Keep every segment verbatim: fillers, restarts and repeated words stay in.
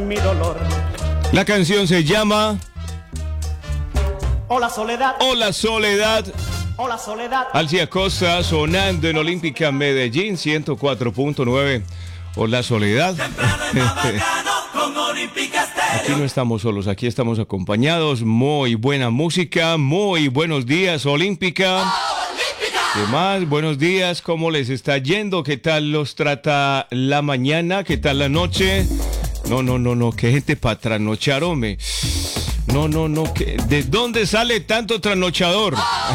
mi dolor. La canción se llama Hola soledad, Hola Soledad. hola soledad. Alcia Costa sonando en Olímpica Medellín ciento cuatro punto nueve. Hola Soledad. Aquí no estamos solos, aquí estamos acompañados. Muy buena música, muy buenos días Olímpica. ¿Qué más? Buenos días, ¿cómo les está yendo? ¿Qué tal los trata la mañana? ¿Qué tal la noche? No, no, no, no, qué gente para trasnochar, hombre. No, no, no, ¿qué? ¿De dónde sale tanto trasnochador?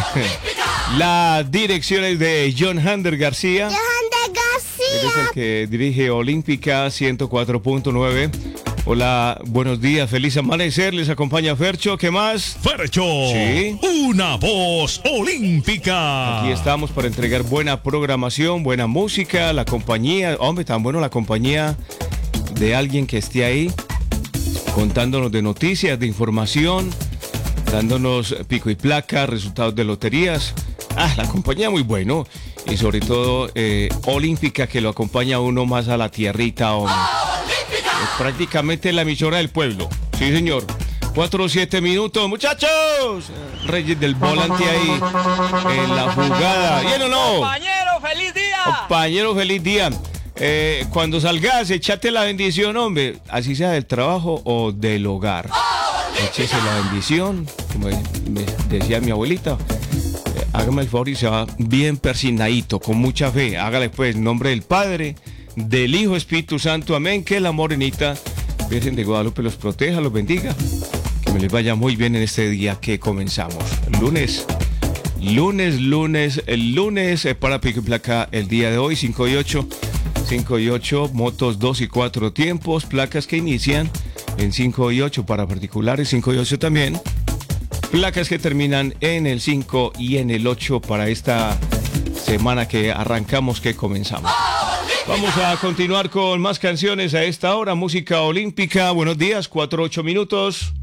La dirección es de John Hander García. John Hander García. Él es el que dirige Olímpica ciento cuatro punto nueve. Hola, buenos días, feliz amanecer, les acompaña Fercho, ¿qué más? Fercho, Sí. Una voz olímpica. Aquí estamos para entregar buena programación, buena música, la compañía, hombre, tan bueno la compañía de alguien que esté ahí, contándonos de noticias, de información, dándonos pico y placa, resultados de loterías. Ah, la compañía muy bueno, y sobre todo eh, Olímpica, que lo acompaña a uno más a la tierrita, hombre. Es prácticamente la emisora del pueblo. Sí, señor. Cuatro o siete minutos, muchachos. Reyes del volante ahí en la jugada. ¿Bien o no? Compañero, feliz día. Compañero, feliz día. Eh, cuando salgas, échate la bendición, hombre. Así sea del trabajo o del hogar. Échese la bendición, como me decía mi abuelita. Eh, hágame el favor y se va bien persinadito, con mucha fe. Hágale pues, en nombre del Padre, del Hijo, Espíritu Santo, amén. Que la morenita Virgen de Guadalupe los proteja, los bendiga. Que me les vaya muy bien en este día que comenzamos. Lunes, lunes, lunes, el lunes eh, para pico y placa el día de hoy, cinco y ocho. cinco y ocho, motos dos y cuatro tiempos, placas que inician en cinco y ocho para particulares, cinco y ocho también. Placas que terminan en el cinco y en el ocho para esta semana que arrancamos, que comenzamos. Vamos a continuar con más canciones a esta hora, música olímpica. Buenos días, cuatro ocho minutos.